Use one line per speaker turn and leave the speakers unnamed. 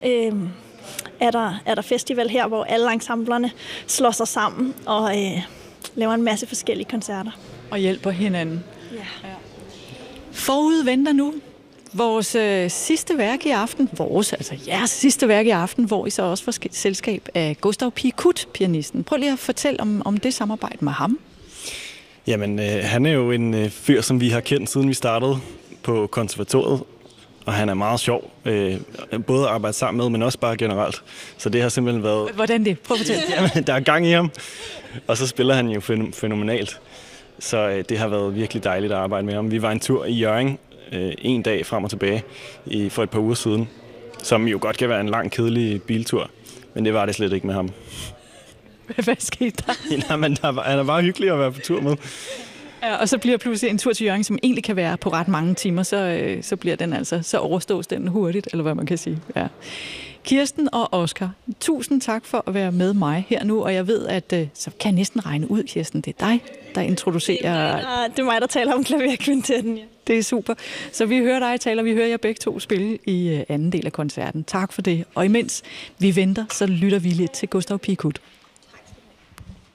Er der festival her, hvor alle ensemblerne slår sig sammen og laver en masse forskellige koncerter.
Og hjælper hinanden.
Ja.
Forud venter nu vores sidste værk i aften. Jeres sidste værk i aften, hvor I så også får selskab af Gustav Piekut, pianisten. Prøv lige at fortælle om det samarbejde med ham.
Jamen, han er jo en fyr, som vi har kendt, siden vi startede på konservatoriet. Og han er meget sjov, både at arbejde sammen med, men også bare generelt. Så det har simpelthen været...
Hvordan det? Prøv at fortælle.
Jamen, der er gang i ham, og så spiller han jo fænomenalt. Så det har været virkelig dejligt at arbejde med ham. Vi var en tur i Hjørring en dag frem og tilbage for et par uger siden, som jo godt kan være en lang, kedelig biltur, men det var det slet ikke med ham.
Hvad skete der?
Jamen, han er bare hyggelig at være på tur med.
Ja, og så bliver pludselig en tur til Hjørring, som egentlig kan være på ret mange timer, så bliver den altså, så overstås den hurtigt, eller hvad man kan sige. Ja. Kirsten og Oscar, tusind tak for at være med mig her nu, og jeg ved, at så kan jeg næsten regne ud, Kirsten, det er dig, der introducerer...
Det er mig, der taler om klaverkvintetten, ja.
Det er super. Så vi hører dig tale, og vi hører jer begge to spille i anden del af koncerten. Tak for det. Og imens vi venter, så lytter vi lidt til Gustav Piekut.